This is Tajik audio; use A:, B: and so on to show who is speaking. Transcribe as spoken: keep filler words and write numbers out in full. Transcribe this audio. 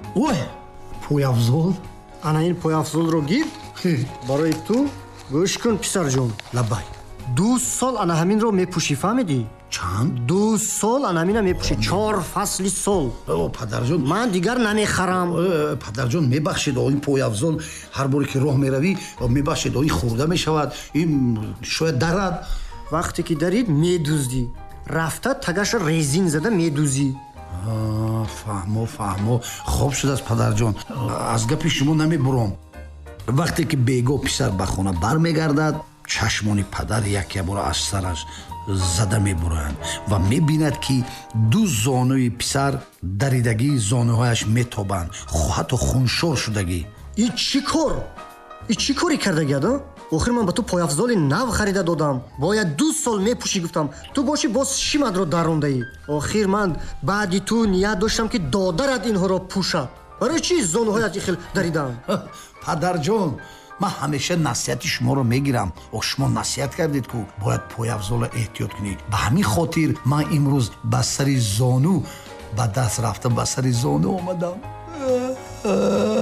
A: ой пойафзол
B: ана ин пойафзолро гир барои ту гӯш кун писарҷон.
A: лабай
B: ду сол ана ҳаминро мепӯшӣ, фаҳмидӣ?
A: чанд
B: ду сол ана ҳамина мепӯшӣ, чор фасли сол.
A: О, падарҷон,
B: ман дигар намехарам.
A: Э, падарҷон мебахшед, ин пойафзол ҳар боре ки роҳ меравӣ мебахшед, ин хурда мешавад, ин шояд дарад.
B: вақте ки дарид медуздӣ, рафта тагаша резин зада медузӣ.
A: фаҳмо фаҳмо хоб шудааст падарҷон, аз гапи шумо намебурам. вақте ки бегоҳ писар ба хона бармегардад, чашмони падар як ябора аз сараш зада мебуранд ва мебинад ки ду зонуи писар даридагии зонуҳояш метобанд, ҳатто хуншор шудагӣ.
B: И чӣ кор? И чӣ кори кардагиад? охир ман ба ту пойафзоли нав харида додам. бояд ду сол мепӯшӣ гуфтам. ту бошӣ боз шиматро дарондаӣ. охир ман баъди ту ният доштам ки додарат инҳоро пӯшад. барои чӣ зонуҳоят ихел даридам?
A: падарҷон, ман ҳамеша насиҳати шуморо мегирам. о шумо насиҳат кардед ку бояд пойафзола эҳтиёт кунӣ. ба ҳамин хотир ман имрӯз ба сари зону ба даст рафта ба сари зону омадам.